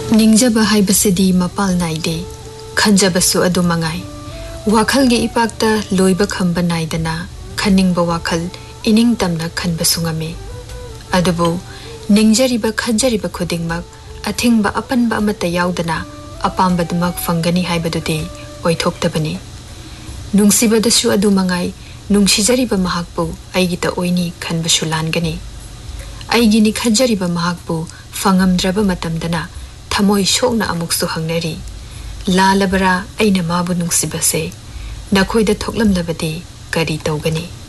Ningjaba haibasidi mapal naide khanjabasu adu mangai wakhalgi ipakta loiba khamba naidana khaningba wakhal ining tamna khanbasu ngame adubu ningjariba khanjariba khudingmak athingba apanba amata yaudana apambadmak fangani haibadudi oithoktabani nungsibadasu adu mangai nungsijariba mahakpu aigita oini khanbasu langani aigini khanjariba mahakpu fangamdraba matamdana thamoi shokna amuksu hangnari lalabara aina mabu nungsibase nakhoida thoklamlabadi kari tawgani